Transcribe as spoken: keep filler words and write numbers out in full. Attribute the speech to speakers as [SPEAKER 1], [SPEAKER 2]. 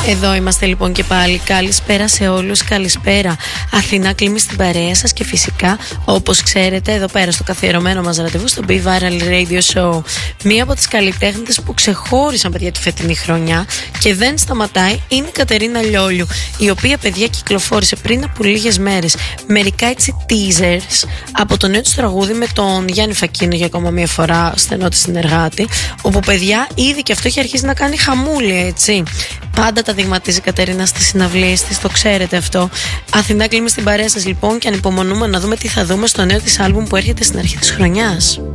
[SPEAKER 1] Εδώ είμαστε λοιπόν και πάλι. Καλησπέρα σε όλους, καλησπέρα. Αθηνά Κλίμη στην παρέα σας και φυσικά, όπως ξέρετε, εδώ πέρα στο καθιερωμένο μας ραντεβού στο Be Viral Radio Show. Μία από τις καλλιτέχνες που ξεχώρισαν, παιδιά, τη φετινή χρονιά και δεν σταματάει είναι η Κατερίνα Λιόλιου, η οποία, παιδιά, κυκλοφόρησε πριν από λίγες μέρες μερικά έτσι teasers από το νέο της τραγούδι με τον Γιάννη Φακίνο για ακόμα μία φορά, στενό της συνεργάτη, όπου, παιδιά, ήδη και αυτό έχει αρχίσει να κάνει χαμούλη, έτσι. Πάντα τα δειγματίζει η Κατερίνα στις συναυλίες της, το ξέρετε αυτό. Αθηνά Κλίμη στην παρέα σας λοιπόν και ανυπομονούμε να δούμε τι θα δούμε στο νέο της άλμπουμ που έρχεται στην αρχή της χρονιάς.